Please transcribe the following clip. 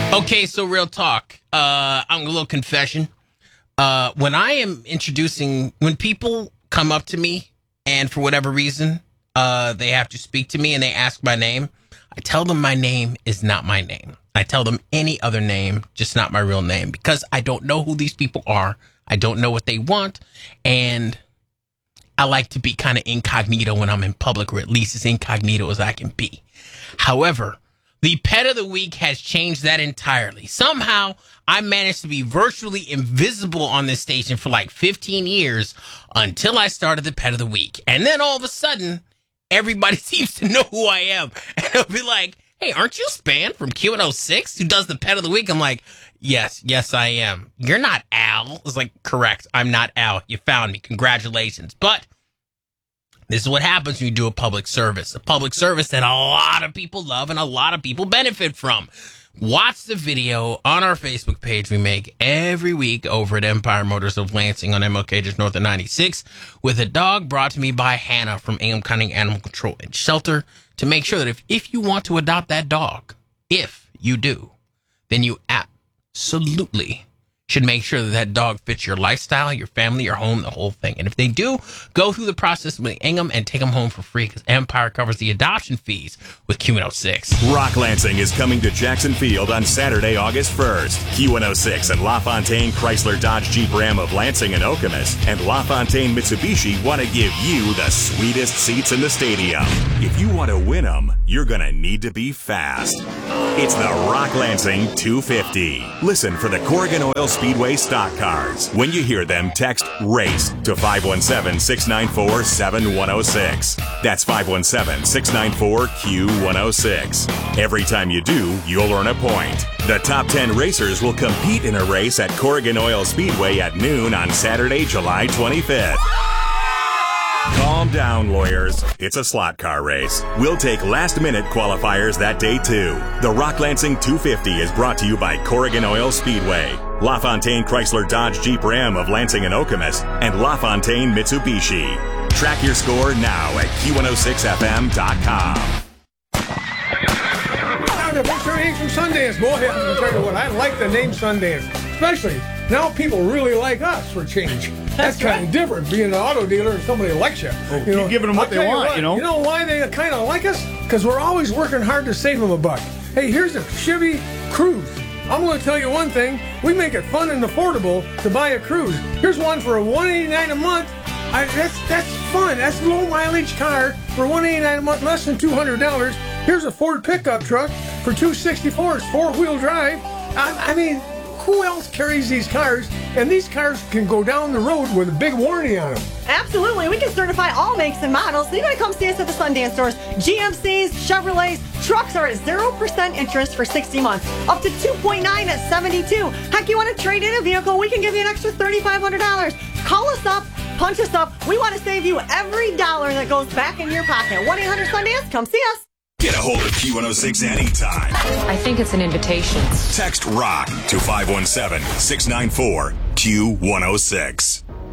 Okay, so real talk. I'm a little confession. When I am when people come up to me and for whatever reason, they have to speak to me and they ask my name, I tell them my name is not my name. I tell them any other name, just not my real name, because I don't know who these people are. I don't know what they want. And I like to be kind of incognito when I'm in public, or at least as incognito as I can be. However, the pet of the week has changed that entirely. Somehow, I managed to be virtually invisible on this station for like 15 years until I started the pet of the week. And then all of a sudden, everybody seems to know who I am. And they'll be like, hey, aren't you Span from Q106 who does the pet of the week? I'm like, yes, I am. You're not Al. It's like, correct. I'm not Al. You found me. Congratulations. But this is what happens when you do a public service that a lot of people love and a lot of people benefit from. Watch the video on our Facebook page we make every week over at Empire Motors of Lansing on MLK just north of 96 with a dog brought to me by Hannah from Ingham County Animal Control and Shelter to make sure that if you want to adopt that dog, if you do, then you absolutely should make sure that dog fits your lifestyle, your family, your home, the whole thing. And if they do, go through the process with Ingham and take them home for free because Empire covers the adoption fees with Q106. Rock Lansing is coming to Jackson Field on Saturday, August 1st. Q106 and LaFontaine Chrysler Dodge Jeep Ram of Lansing and Okemos and LaFontaine Mitsubishi want to give you the sweetest seats in the stadium. If you want to win them, you're going to need to be fast. It's the Rock Lansing 250. Listen for the Corrigan Oil Speedway stock cars. When you hear them, text RACE to 517-694-7106. That's 517-694-Q106. Every time you do, you'll earn a point. The top 10 racers will compete in a race at Corrigan Oil Speedway at noon on Saturday, July 25th. Calm down, lawyers. It's a slot car race. We'll take last-minute qualifiers that day, too. The Rock Lansing 250 is brought to you by Corrigan Oil Speedway, LaFontaine Chrysler Dodge Jeep Ram of Lansing and Okemos, and LaFontaine Mitsubishi. Track your score now at Q106FM.com. The picture ain't from Sundance, boy. I'm gonna tell you what, I like the name Sundance. Especially now people really like us for change. That's kind of different, being an auto dealer and somebody likes you. You know, giving them what they want, You know why they kind of like us? Because we're always working hard to save them a buck. Hey, here's a Chevy Cruze. I'm going to tell you one thing. We make it fun and affordable to buy a Cruze. Here's one for $189 a month. That's fun. That's a low mileage car for $189 a month, less than $200. Here's a Ford pickup truck for $264. It's 4-wheel drive. I mean, who else carries these cars? And these cars can go down the road with a big warranty on them. Absolutely. We can certify all makes and models. So you got to come see us at the Sundance stores. GMCs, Chevrolets, trucks are at 0% interest for 60 months, up to 2.9 at 72. Heck, you want to trade in a vehicle? We can give you an extra $3,500. Call us up. Punch us up. We want to save you every dollar that goes back in your pocket. 1-800-SUNDANCE. Come see us. Get a hold of Q106 anytime. I think it's an invitation. Text ROCK to 517-694-Q106.